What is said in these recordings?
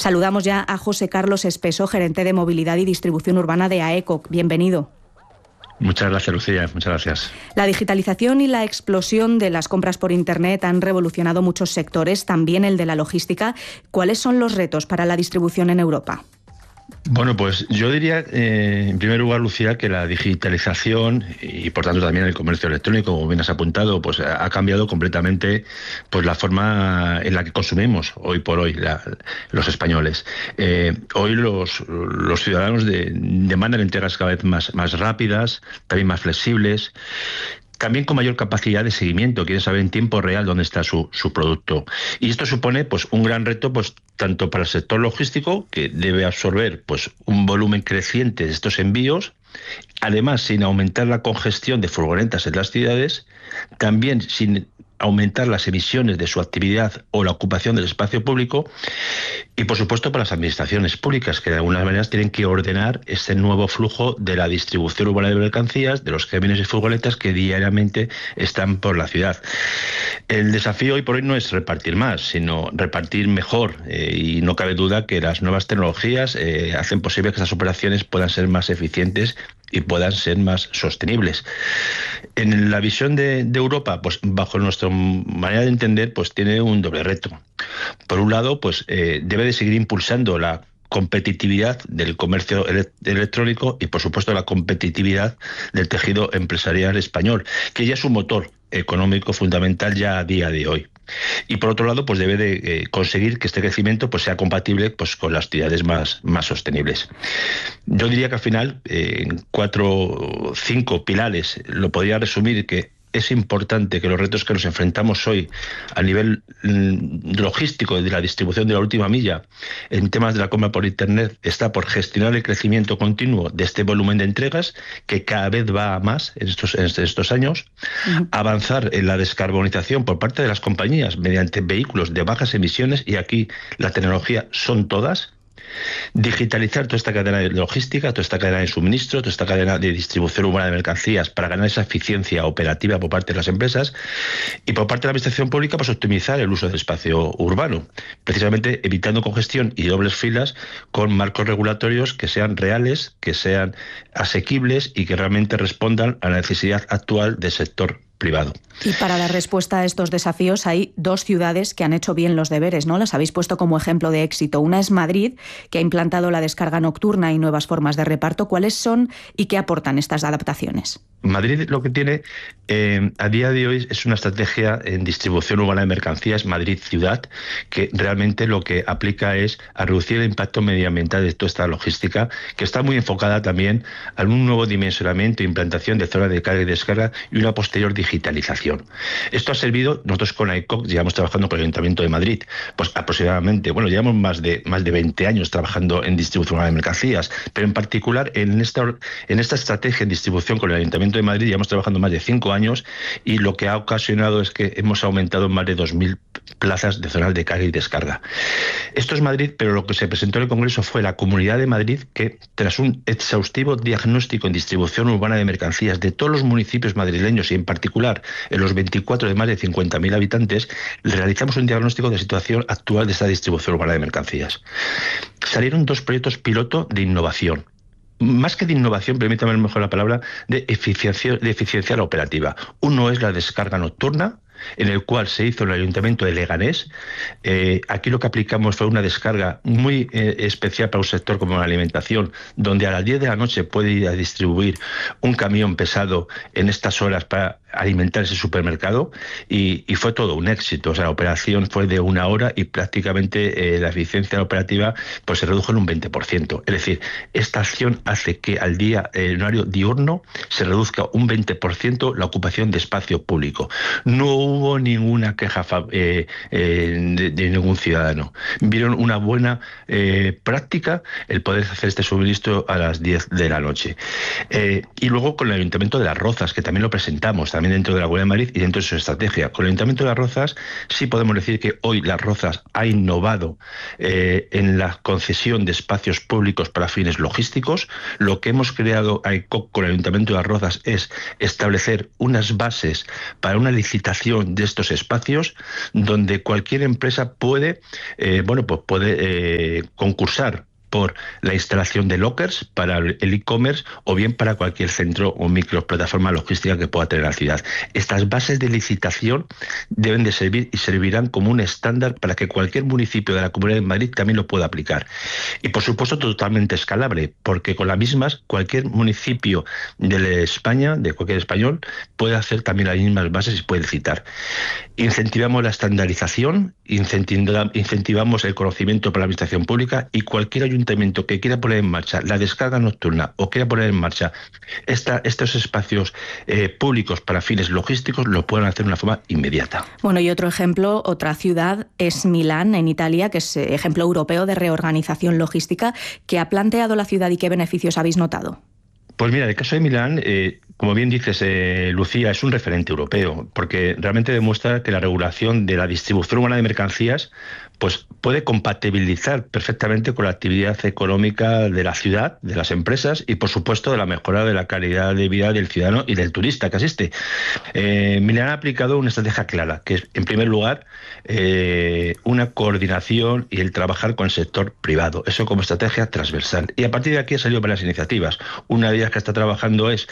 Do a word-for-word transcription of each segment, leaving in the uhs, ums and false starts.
Saludamos ya a José Carlos Espeso, gerente de Movilidad y Distribución Urbana de AECO. Bienvenido. Muchas gracias, Lucía. Muchas gracias. La digitalización y la explosión de las compras por Internet han revolucionado muchos sectores, también el de la logística. ¿Cuáles son los retos para la distribución en Europa? Bueno, pues yo diría, eh, en primer lugar, Lucía, que la digitalización y, por tanto, también el comercio electrónico, como bien has apuntado, pues ha cambiado completamente pues la forma en la que consumimos hoy por hoy la, los españoles. Eh, hoy los, los ciudadanos de, demandan entregas cada vez más, más rápidas, también más flexibles, también con mayor capacidad de seguimiento, quieren saber en tiempo real dónde está su, su producto. Y esto supone pues un gran reto pues tanto para el sector logístico, que debe absorber pues un volumen creciente de estos envíos, además sin aumentar la congestión de furgonetas en las ciudades, también sin aumentar las emisiones de su actividad o la ocupación del espacio público, y por supuesto para las administraciones públicas, que de algunas maneras tienen que ordenar este nuevo flujo de la distribución urbana de mercancías, de los camiones y furgonetas que diariamente están por la ciudad. El desafío hoy por hoy no es repartir más, sino repartir mejor, eh, y no cabe duda que las nuevas tecnologías eh, hacen posible que estas operaciones puedan ser más eficientes y puedan ser más sostenibles. En la visión de, de Europa, pues bajo nuestra manera de entender, pues tiene un doble reto. Por un lado, pues eh, debe de seguir impulsando la competitividad del comercio ele- electrónico y, por supuesto, la competitividad del tejido empresarial español, que ya es un motor económico fundamental ya a día de hoy. Y por otro lado, pues debe de eh, conseguir que este crecimiento pues sea compatible pues con las actividades más, más sostenibles. Yo diría que al final, eh, en cuatro o cinco pilares, lo podría resumir que es importante que los retos que nos enfrentamos hoy a nivel logístico de la distribución de la última milla en temas de la compra por Internet está por gestionar el crecimiento continuo de este volumen de entregas que cada vez va a más en estos, en estos años, uh-huh. Avanzar en la descarbonización por parte de las compañías mediante vehículos de bajas emisiones, y aquí la tecnología son todas. Digitalizar toda esta cadena de logística, toda esta cadena de suministro, toda esta cadena de distribución urbana de mercancías para ganar esa eficiencia operativa por parte de las empresas, y por parte de la administración pública pues optimizar el uso del espacio urbano, precisamente evitando congestión y dobles filas con marcos regulatorios que sean reales, que sean asequibles y que realmente respondan a la necesidad actual del sector privado. Y para dar respuesta a estos desafíos hay dos ciudades que han hecho bien los deberes, ¿no? Las habéis puesto como ejemplo de éxito. Una es Madrid, que ha implantado la descarga nocturna y nuevas formas de reparto. ¿Cuáles son y qué aportan estas adaptaciones? Madrid lo que tiene eh, a día de hoy es una estrategia en distribución urbana de mercancías, Madrid Ciudad, que realmente lo que aplica es a reducir el impacto medioambiental de toda esta logística, que está muy enfocada también a un nuevo dimensionamiento e implantación de zonas de carga y descarga y una posterior digitalización. Esto ha servido, nosotros con AECO llevamos trabajando con el Ayuntamiento de Madrid, pues aproximadamente, bueno, llevamos más de más de veinte años trabajando en distribución urbana de mercancías, pero en particular en esta, en esta estrategia en distribución con el Ayuntamiento de Madrid llevamos trabajando más de cinco años, y lo que ha ocasionado es que hemos aumentado más de dos mil plazas de zonas de carga y descarga. Esto es Madrid, pero lo que se presentó en el Congreso fue la Comunidad de Madrid, que tras un exhaustivo diagnóstico en distribución urbana de mercancías de todos los municipios madrileños y en particular en los veinticuatro de más de cincuenta mil habitantes, realizamos un diagnóstico de la situación actual de esta distribución urbana de mercancías. Salieron dos proyectos piloto de innovación. Más que de innovación, permítame mejor la palabra, de eficiencia, de eficiencia la operativa. Uno es la descarga nocturna, en el cual se hizo en el Ayuntamiento de Leganés. Eh, aquí lo que aplicamos fue una descarga muy eh, especial para un sector como la alimentación, donde a las diez de la noche puede ir a distribuir un camión pesado en estas horas para alimentar ese supermercado, y, y fue todo un éxito. O sea, la operación fue de una hora y prácticamente eh, la eficiencia operativa pues se redujo en un veinte por ciento. Es decir, esta acción hace que al día, en el horario diurno, se reduzca un veinte por ciento la ocupación de espacio público. No hubo ninguna queja eh, eh, de, de ningún ciudadano. Vieron una buena eh, práctica el poder hacer este suministro a las diez de la noche. Eh, y luego con el Ayuntamiento de Las Rozas, que también lo presentamos, también también dentro de la Comunidad de Madrid y dentro de su estrategia. Con el Ayuntamiento de Las Rozas sí podemos decir que hoy Las Rozas ha innovado eh, en la concesión de espacios públicos para fines logísticos. Lo que hemos creado con el Ayuntamiento de Las Rozas es establecer unas bases para una licitación de estos espacios donde cualquier empresa puede, eh, bueno, pues puede eh, concursar por la instalación de lockers para el e-commerce o bien para cualquier centro o microplataforma logística que pueda tener la ciudad. Estas bases de licitación deben de servir y servirán como un estándar para que cualquier municipio de la Comunidad de Madrid también lo pueda aplicar. Y por supuesto totalmente escalable, porque con las mismas cualquier municipio de España, de cualquier español, puede hacer también las mismas bases y puede licitar. Incentivamos la estandarización, incentivamos el conocimiento para la administración pública y cualquier ayuntamiento que quiera poner en marcha la descarga nocturna o quiera poner en marcha esta, estos espacios eh, públicos para fines logísticos lo pueden hacer de una forma inmediata. Bueno, y otro ejemplo, otra ciudad es Milán, en Italia, que es ejemplo europeo de reorganización logística. ¿Qué ha planteado la ciudad y qué beneficios habéis notado? Pues mira, el caso de Milán, eh, como bien dices, eh, Lucía, es un referente europeo, porque realmente demuestra que la regulación de la distribución urbana de mercancías pues puede compatibilizar perfectamente con la actividad económica de la ciudad, de las empresas y, por supuesto, de la mejora de la calidad de vida del ciudadano y del turista que asiste. Eh, Milán ha aplicado una estrategia clara, que es, en primer lugar, eh, una coordinación y el trabajar con el sector privado, eso como estrategia transversal. Y a partir de aquí han salido varias iniciativas. Una de ellas que está trabajando es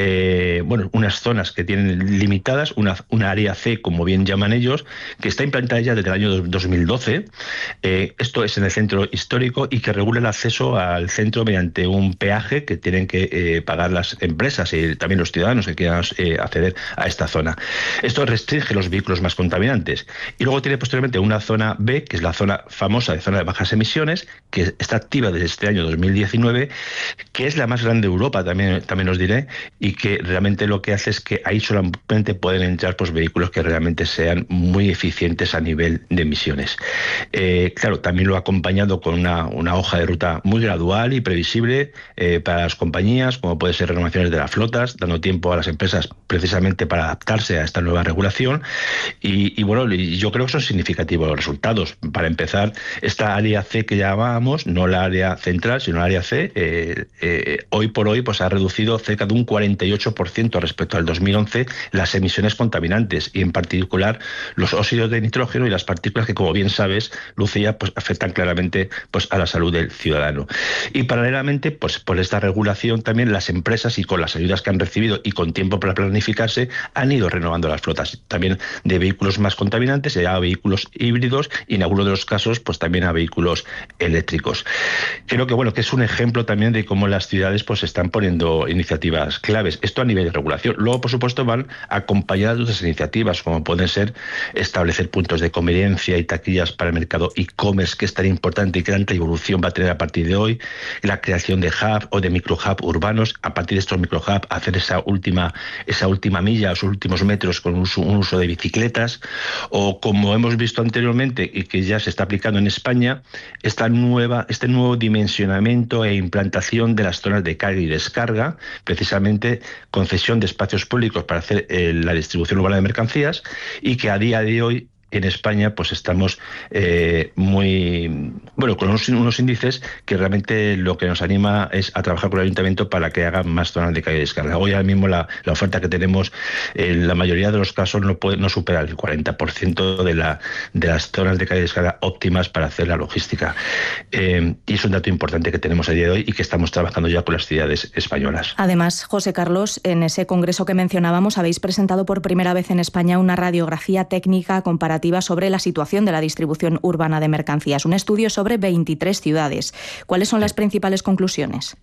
eh, bueno, unas zonas que tienen limitadas, una, una área C, como bien llaman ellos, que está implantada ya desde el año dos mil doce. Eh, esto es en el centro histórico y que regula el acceso al centro mediante un peaje que tienen que eh, pagar las empresas y también los ciudadanos que quieran eh, acceder a esta zona. Esto restringe los vehículos más contaminantes. Y luego tiene posteriormente una zona B, que es la zona famosa de zona de bajas emisiones, que está activa desde este año dos mil diecinueve, que es la más grande de Europa, también, también os diré, y que realmente lo que hace es que ahí solamente pueden entrar pues, vehículos que realmente sean muy eficientes a nivel de emisiones. Eh, claro, también lo ha acompañado con una, una hoja de ruta muy gradual y previsible eh, para las compañías, como puede ser renovaciones de las flotas, dando tiempo a las empresas precisamente para adaptarse a esta nueva regulación. Y, y bueno, yo creo que son significativos los resultados. Para empezar, esta área C que llamábamos, no la área central, sino la área C, eh, eh, hoy por hoy pues ha reducido cerca de un cuarenta y ocho por ciento respecto al dos mil once las emisiones contaminantes y en particular los óxidos de nitrógeno y las partículas que, como bien sabes, Lucía, pues afectan claramente pues a la salud del ciudadano. Y paralelamente, pues por esta regulación también las empresas y con las ayudas que han recibido y con tiempo para planificarse han ido renovando las flotas, también de vehículos más contaminantes, ya a vehículos híbridos y en algunos de los casos pues también a vehículos eléctricos. Creo que bueno que es un ejemplo también de cómo las ciudades pues están poniendo iniciativas claves. Esto a nivel de regulación. Luego, por supuesto, van acompañadas de otras iniciativas, como pueden ser establecer puntos de conveniencia y taquillas para el mercado e-commerce, que es tan importante y que tanta evolución va a tener a partir de hoy, la creación de hub o de microhub urbanos, a partir de estos microhub hacer esa última, esa última milla, esos últimos metros con un uso, un uso de bicicletas, o como hemos visto anteriormente y que ya se está aplicando en España, esta nueva, este nuevo dimensionamiento e implantación de las zonas de carga y descarga, precisamente concesión de espacios públicos para hacer eh, la distribución urbana de mercancías, y que a día de hoy en España pues estamos eh, muy bueno con unos, unos índices que realmente lo que nos anima es a trabajar con el ayuntamiento para que hagan más zonas de carga y descarga. Hoy ahora mismo la, la oferta que tenemos en la mayoría de los casos no puede no supera el cuarenta por ciento de, la, de las zonas de carga y descarga óptimas para hacer la logística. Eh, y es un dato importante que tenemos a día de hoy y que estamos trabajando ya con las ciudades españolas. Además, José Carlos, en ese congreso que mencionábamos habéis presentado por primera vez en España una radiografía técnica comparativa sobre la situación de la distribución urbana de mercancías, un estudio sobre veintitrés ciudades. ¿Cuáles son las principales conclusiones?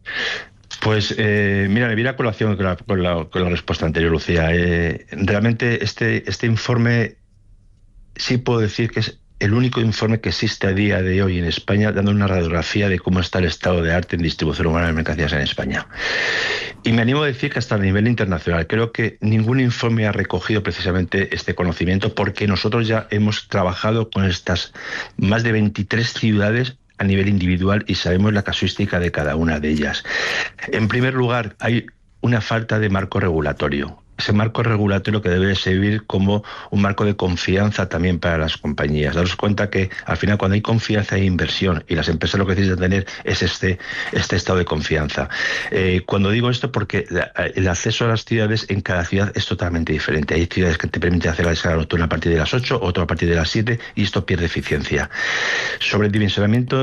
Pues eh, mira, me viene a colación con la, con la, con la respuesta anterior, Lucía. Eh, realmente este, este informe sí puedo decir que es el único informe que existe a día de hoy en España dando una radiografía de cómo está el estado de arte en distribución urbana de mercancías en España. Y me animo a decir que hasta a nivel internacional creo que ningún informe ha recogido precisamente este conocimiento, porque nosotros ya hemos trabajado con estas más de veintitrés ciudades a nivel individual y sabemos la casuística de cada una de ellas. En primer lugar, hay una falta de marco regulatorio. ese marco regulatorio que debe servir como un marco de confianza también para las compañías. Daros cuenta que al final cuando hay confianza hay inversión y las empresas lo que necesitan tener es este, este estado de confianza. Eh, cuando digo esto porque el acceso a las ciudades en cada ciudad es totalmente diferente. Hay ciudades que te permiten hacer la descarga nocturna a partir de las ocho, otro a partir de las siete y esto pierde eficiencia. Sobre el dimensionamiento